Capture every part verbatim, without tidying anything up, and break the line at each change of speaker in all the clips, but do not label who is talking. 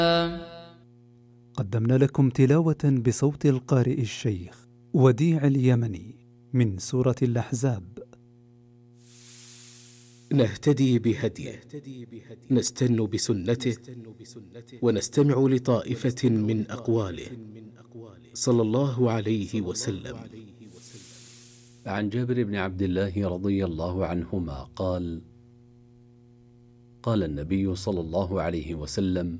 قدمنا لكم تلاوة بصوت القارئ الشيخ وديع اليمني من سورة الأحزاب.
نهتدي بهديه، نستن بسنته، ونستمع لطائفة من أقواله صلى الله عليه وسلم.
عن جابر بن عبد الله رضي الله عنهما قال: قال النبي صلى الله عليه وسلم: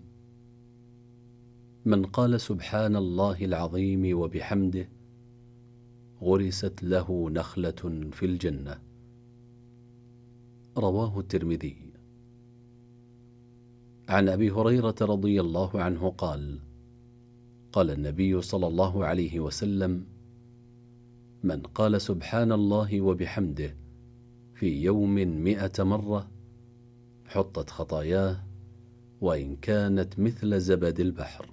من قال سبحان الله العظيم وبحمده غرست له نخلة في الجنة. رواه الترمذي. عن أبي هريرة رضي الله عنه قال: قال النبي صلى الله عليه وسلم: من قال سبحان الله وبحمده في يوم مئة مرة حطت خطاياه وإن كانت مثل زبد البحر.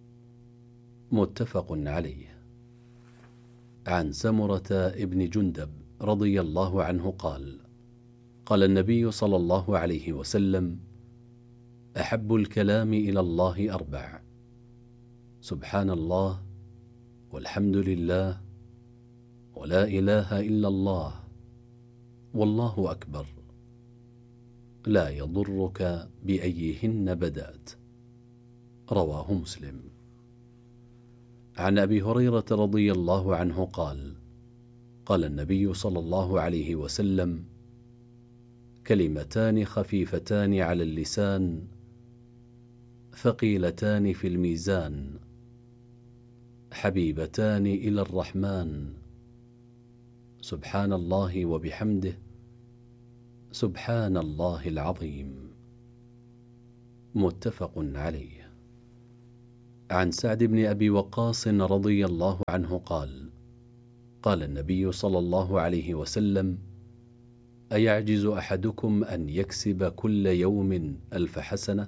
متفق عليه. عن سمرة ابن جندب رضي الله عنه قال: قال النبي صلى الله عليه وسلم: أحب الكلام إلى الله أربع: سبحان الله، والحمد لله، ولا إله إلا الله، والله أكبر، لا يضرك بأيهن بدأت. رواه مسلم. عن أبي هريرة رضي الله عنه قال: قال النبي صلى الله عليه وسلم: كلمتان خفيفتان على اللسان ثقيلتان في الميزان حبيبتان إلى الرحمن: سبحان الله وبحمده، سبحان الله العظيم. متفق عليه. عن سعد بن أبي وقاص رضي الله عنه قال: قال النبي صلى الله عليه وسلم: أيعجز أحدكم أن يكسب كل يوم ألف حسنة؟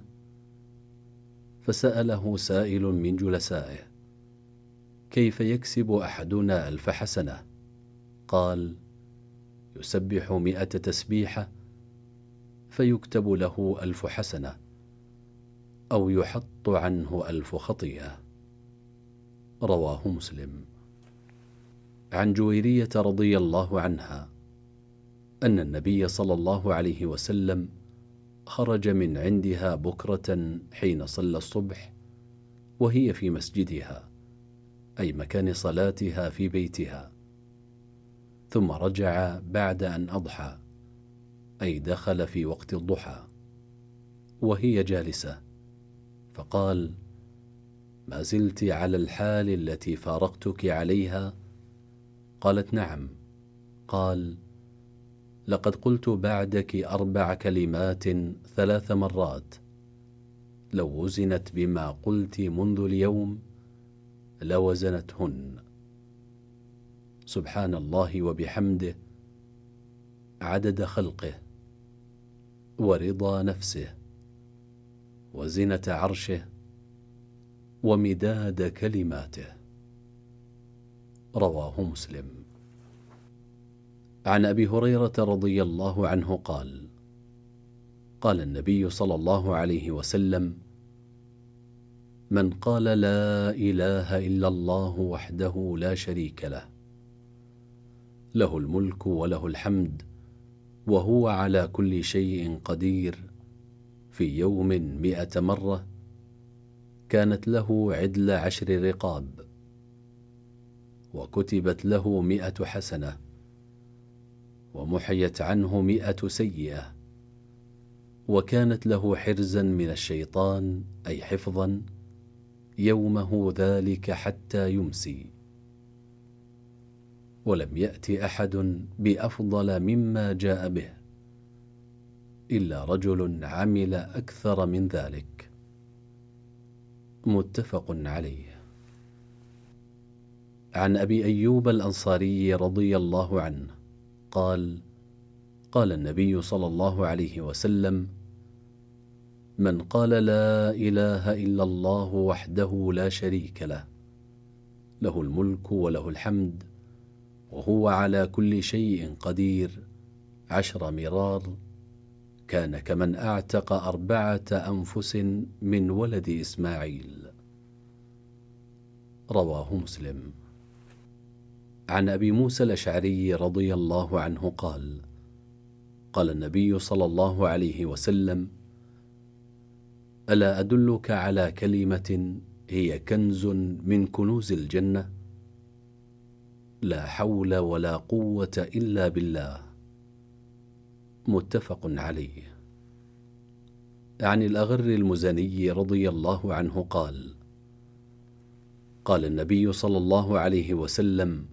فسأله سائل من جلسائه: كيف يكسب أحدنا ألف حسنة؟ قال: يسبح مئة تسبيحة فيكتب له ألف حسنة، أو يحط عنه ألف خطيئة. رواه مسلم. عن جويرية رضي الله عنها أن النبي صلى الله عليه وسلم خرج من عندها بكرة حين صلى الصبح وهي في مسجدها، أي مكان صلاتها في بيتها، ثم رجع بعد أن أضحى، أي دخل في وقت الضحى، وهي جالسة، فقال: ما زلت على الحال التي فارقتك عليها؟ قالت: نعم. قال: لقد قلت بعدك أربع كلمات ثلاث مرات، لو وزنت بما قلت منذ اليوم لوزنتهن: سبحان الله وبحمده عدد خلقه، ورضا نفسه، وزنة عرشه، ومداد كلماته. رواه مسلم. عن أبي هريرة رضي الله عنه قال: قال النبي صلى الله عليه وسلم: من قال لا إله إلا الله وحده لا شريك له، له الملك وله الحمد وهو على كل شيء قدير، في يوم مئة مرة، كانت له عدل عشر رقاب، وكتبت له مئة حسنة، ومحيت عنه مئة سيئة، وكانت له حرزا من الشيطان، أي حفظا، يومه ذلك حتى يمسي. ولم يأت أحد بأفضل مما جاء به إلا رجل عمل أكثر من ذلك. متفق عليه. عن أبي أيوب الأنصاري رضي الله عنه قال: قال النبي صلى الله عليه وسلم: من قال لا إله إلا الله وحده لا شريك له، له الملك وله الحمد وهو على كل شيء قدير، عشر مرار، كان كمن أعتق أربعة أنفس من ولد إسماعيل. رواه مسلم. عن أبي موسى الأشعري رضي الله عنه قال: قال النبي صلى الله عليه وسلم: ألا أدلك على كلمة هي كنز من كنوز الجنة؟ لا حول ولا قوة إلا بالله. متفق عليه. عن الأغر المزني رضي الله عنه قال: قال النبي صلى الله عليه وسلم: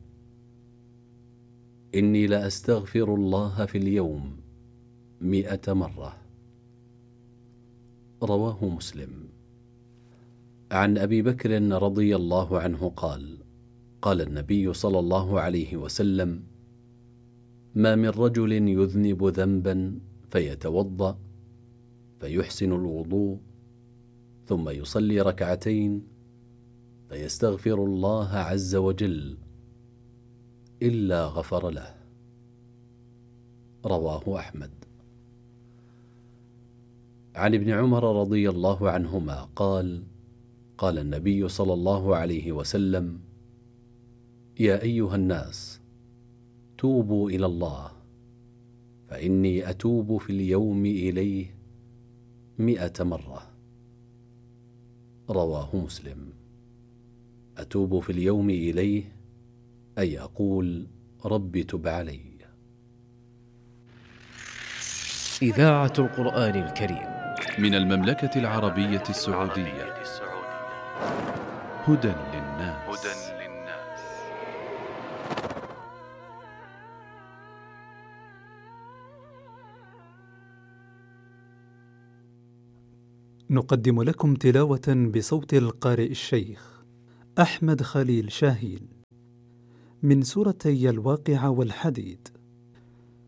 إني لأستغفر الله في اليوم مئة مرة. رواه مسلم. عن أبي بكر رضي الله عنه قال: قال النبي صلى الله عليه وسلم: ما من رجل يذنب ذنبا فيتوضأ فيحسن الوضوء ثم يصلي ركعتين فيستغفر الله عز وجل إلا غفر له. رواه أحمد. عن ابن عمر رضي الله عنهما قال: قال النبي صلى الله عليه وسلم: يا أيها الناس توبوا إلى الله، فإني أتوب في اليوم إليه مئة مرة. رواه مسلم. أتوب في اليوم إليه أي أقول: رب تب علي.
إذاعة القرآن الكريم
من المملكة العربية السعودية. هدى للناس.
نقدم لكم تلاوة بصوت القارئ الشيخ أحمد خليل شاهين من سورتي الواقعة والحديد.